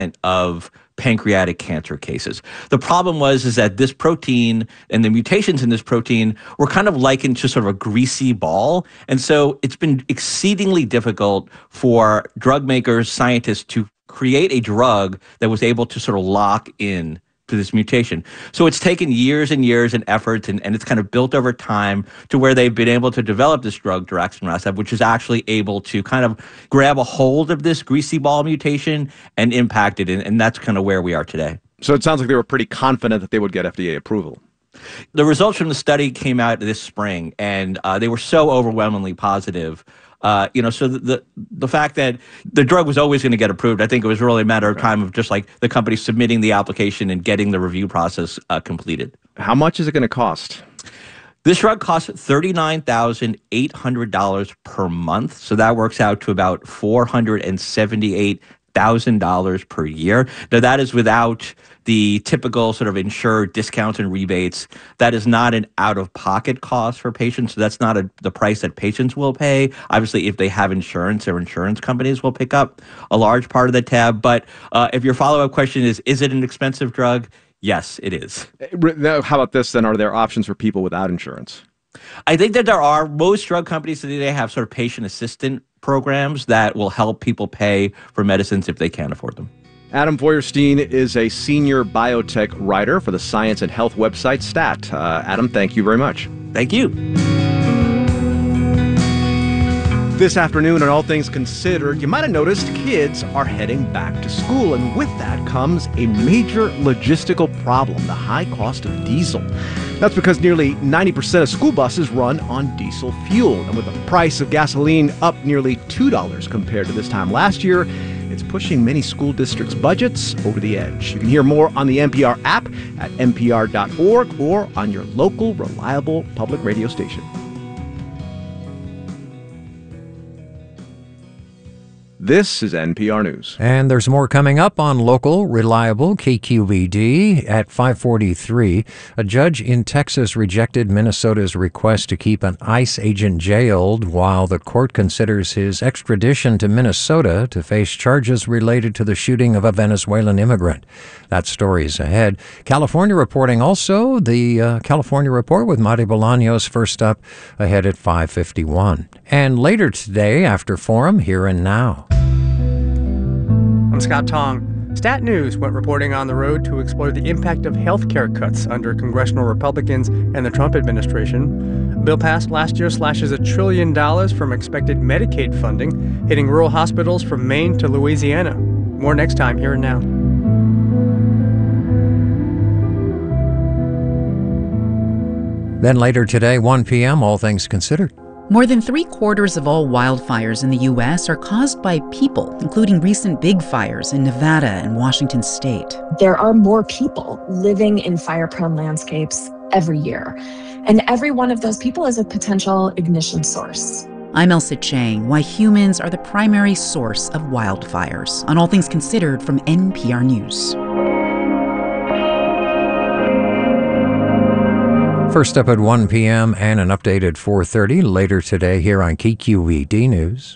of pancreatic cancer cases. The problem is that this protein and the mutations in this protein were kind of likened to sort of a greasy ball. And so it's been exceedingly difficult for drug makers, scientists to create a drug that was able to sort of lock in to this mutation. So it's taken years and years and efforts, and it's kind of built over time to where they've been able to develop this drug, daraxonrasib, which is actually able to kind of grab a hold of this greasy ball mutation and impact it. And that's kind of where we are today. So it sounds like they were pretty confident that they would get FDA approval. The results from the study came out this spring, and they were so overwhelmingly positive. So the fact that the drug was always going to get approved, I think it was really a matter of time of just like the company submitting the application and getting the review process completed. How much is it going to cost? This drug costs $39,800 per month. So that works out to about $478,000 per year. Now, that is without the typical sort of insured discounts and rebates. That is not an out-of-pocket cost for patients. So that's not the price that patients will pay. Obviously, if they have insurance, their insurance companies will pick up a large part of the tab. But if your follow-up question is it an expensive drug? Yes, it is. How about this then? Are there options for people without insurance? I think that there are. Most drug companies today have sort of patient assistant programs that will help people pay for medicines if they can't afford them. Adam Feuerstein is a senior biotech writer for the science and health website STAT. Adam, thank you very much. Thank you. This afternoon on All Things Considered, you might have noticed kids are heading back to school, and with that comes a major logistical problem, the high cost of diesel. That's because nearly 90% of school buses run on diesel fuel, and with the price of gasoline up nearly $2 compared to this time last year, it's pushing many school districts' budgets over the edge. You can hear more on the NPR app at npr.org or on your local reliable public radio station. This is NPR News. And there's more coming up on local, reliable KQED at 5:43. A judge in Texas rejected Minnesota's request to keep an ICE agent jailed while the court considers his extradition to Minnesota to face charges related to the shooting of a Venezuelan immigrant. That story is ahead. California reporting also. The California Report with Mari Bolaños first up ahead at 5:51. And later today after Forum, Here and Now. I'm Scott Tong. Stat News went reporting on the road to explore the impact of health care cuts under congressional Republicans and the Trump administration. A bill passed last year slashes $1 trillion from expected Medicaid funding, hitting rural hospitals from Maine to Louisiana. More next time, Here and Now. Then later today, 1 p.m., All Things Considered. More than 3/4 of all wildfires in the U.S. are caused by people, including recent big fires in Nevada and Washington state. There are more people living in fire-prone landscapes every year, and every one of those people is a potential ignition source. I'm Elsa Chang. Why humans are the primary source of wildfires on All Things Considered from NPR News. First up at 1 p.m. and an update at 4:30 later today here on KQED News.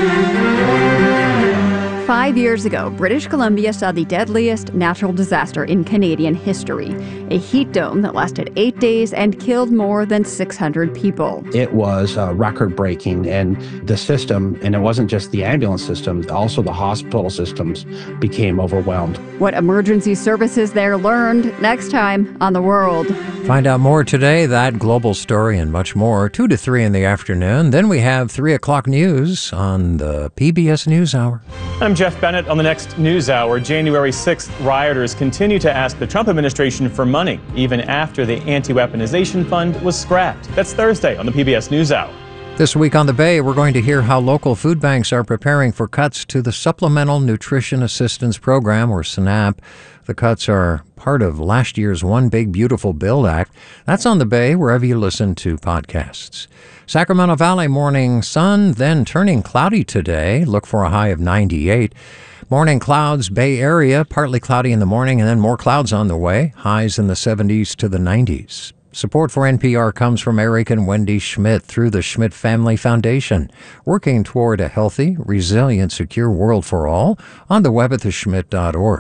5 years ago, British Columbia saw the deadliest natural disaster in Canadian history, a heat dome that lasted 8 days and killed more than 600 people. It was record-breaking, and the system, and it wasn't just the ambulance system, also the hospital systems became overwhelmed. What emergency services there learned next time on The World. Find out more today, that global story and much more, 2 to 3 in the afternoon. Then we have 3 o'clock news on the PBS NewsHour. I'm Jeff Bennett on the next NewsHour. January 6th, rioters continue to ask the Trump administration for money, even after the anti-weaponization fund was scrapped. That's Thursday on the PBS NewsHour. This week on the Bay, we're going to hear how local food banks are preparing for cuts to the Supplemental Nutrition Assistance Program, or SNAP. The cuts are part of last year's One Big Beautiful Bill Act. That's on the Bay, wherever you listen to podcasts. Sacramento Valley morning sun, then turning cloudy today. Look for a high of 98. Morning clouds, Bay Area, partly cloudy in the morning, and then more clouds on the way. Highs in the 70s to the 90s. Support for NPR comes from Eric and Wendy Schmidt through the Schmidt Family Foundation, working toward a healthy, resilient, secure world for all, on the web at theschmidt.org.